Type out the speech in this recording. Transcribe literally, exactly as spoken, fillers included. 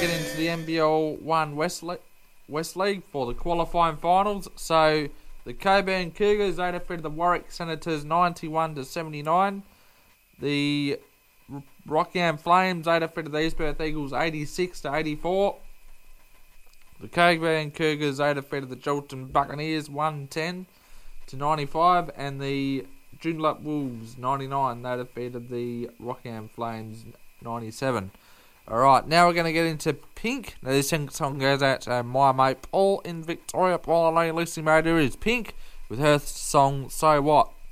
get into the N B L one West, Le- West League for the qualifying finals. So the Coburn Cougars, they defeated the Warwick Senators ninety-one to seventy-nine. The R- Rockingham Flames, they defeated the East Perth Eagles eighty-six to eighty-four. The Coburn Cougars, they defeated the Geelton Buccaneers one ten to ninety-five, and the Joondalup Wolves ninety-nine, they defeated the Rockingham Flames ninety-seven. Alright, now we're going to get into Pink. Now this song goes out to my mate Paul in Victoria. Paul, I know you're listening, mate. Here is Pink with her song So What.